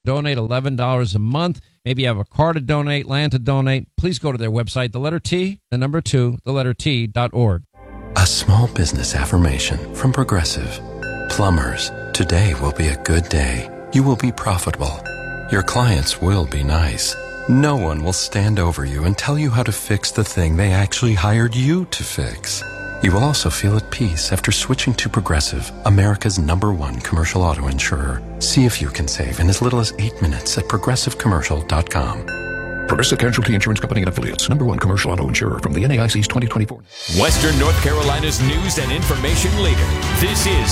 Donate $11 a month. Maybe you have a car to donate, land to donate. Please go to their website, the letter T, the number 2, the letter T.org. A small business affirmation from Progressive. Plumbers, today will be a good day. You will be profitable. Your clients will be nice. No one will stand over you and tell you how to fix the thing they actually hired you to fix. You will also feel at peace after switching to Progressive, America's #1 commercial auto insurer. See if you can save in as little as 8 minutes at progressivecommercial.com. Progressive Casualty Insurance Company and Affiliates, #1 commercial auto insurer from the NAIC's 2024. Western North Carolina's news and information leader. This is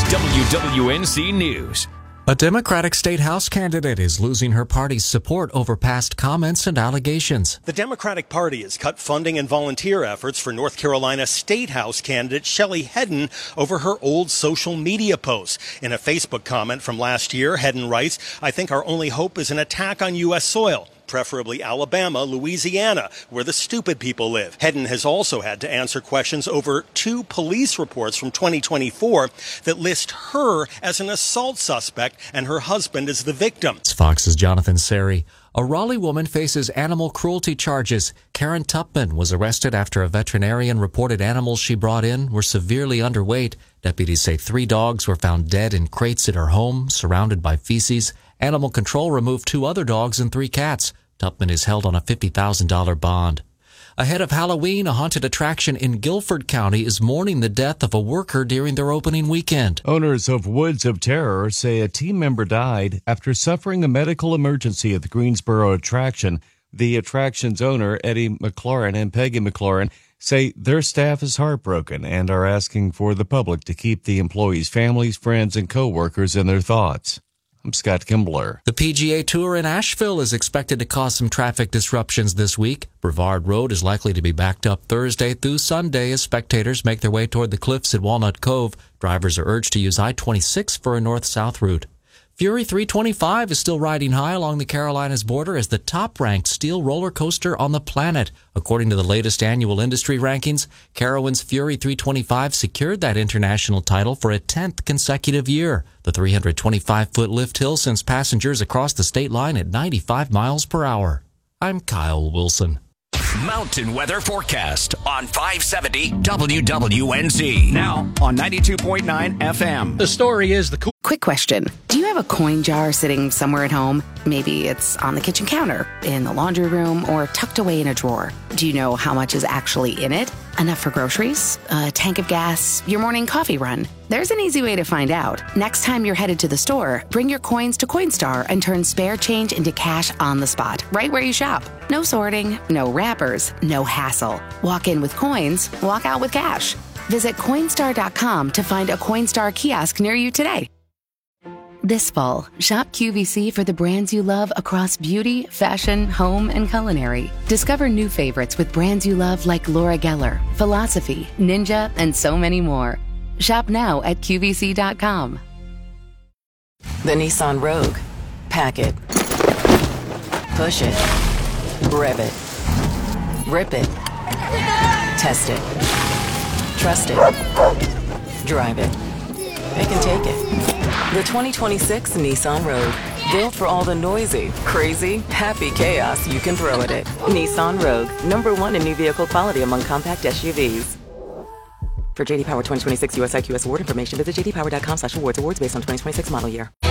WWNC News. A Democratic state house candidate is losing her party's support over past comments and allegations. The Democratic Party has cut funding and volunteer efforts for North Carolina State House candidate Shelley Hedden over her old social media posts. In a Facebook comment from last year, Hedden writes, "I think our only hope is an attack on U.S. soil. Preferably Alabama, Louisiana, where the stupid people live." Hedden has also had to answer questions over 2 police reports from 2024 that list her as an assault suspect and her husband as the victim. It's Fox's Jonathan Seri. A Raleigh woman faces animal cruelty charges. Karen Tupman was arrested after a veterinarian reported animals she brought in were severely underweight. Deputies say 3 dogs were found dead in crates at her home, surrounded by feces. Animal Control removed 2 other dogs and 3 cats. Tupman is held on a $50,000 bond. Ahead of Halloween, a haunted attraction in Guilford County is mourning the death of a worker during their opening weekend. Owners of Woods of Terror say a team member died after suffering a medical emergency at the Greensboro attraction. The attraction's owner, Eddie McLaurin and Peggy McLaurin, say their staff is heartbroken and are asking for the public to keep the employees' families, friends, and co-workers in their thoughts. I'm Scott Kimbler. The PGA Tour in Asheville is expected to cause some traffic disruptions this week. Brevard Road is likely to be backed up Thursday through Sunday as spectators make their way toward the cliffs at Walnut Cove. Drivers are urged to use I-26 for a north-south route. Fury 325 is still riding high along the Carolinas border as the top-ranked steel roller coaster on the planet. According to the latest annual industry rankings, Carowinds Fury 325 secured that international title for a 10th consecutive year. The 325-foot lift hill sends passengers across the state line at 95 miles per hour. I'm Kyle Wilson. Mountain weather forecast on 570 WWNZ. Now on 92.9 FM. The story is the Quick question. Do you have a coin jar sitting somewhere at home? Maybe it's on the kitchen counter, in the laundry room, or tucked away in a drawer. Do you know how much is actually in it? Enough for groceries? A tank of gas? Your morning coffee run? There's an easy way to find out. Next time you're headed to the store, bring your coins to Coinstar and turn spare change into cash on the spot, right where you shop. No sorting, no wrappers, no hassle. Walk in with coins, walk out with cash. Visit Coinstar.com to find a Coinstar kiosk near you today. This fall, shop QVC for the brands you love across beauty, fashion, home, and culinary. Discover new favorites with brands you love like Laura Geller, Philosophy, Ninja, and so many more. Shop now at QVC.com. The Nissan Rogue. Pack it. Push it. Rev it. Rip it. Test it. Trust it. Drive it. It can take it. The 2026 Nissan Rogue. Built for all the noisy, crazy, happy chaos you can throw at it. Nissan Rogue. #1 in new vehicle quality among compact SUVs. For JD Power 2026 US IQS award information, visit jdpower.com/awards. Awards based on 2026 model year.